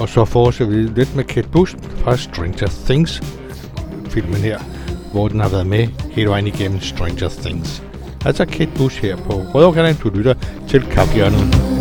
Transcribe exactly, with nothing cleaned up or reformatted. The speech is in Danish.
Og så fortsætter vi lidt med Kate Bush fra Stranger Things filmen her, hvor den har været med hele vejen igennem Stranger Things. Altså Kate Bush her på Rødovre Kanal, du lytter til Kaffehjørnet.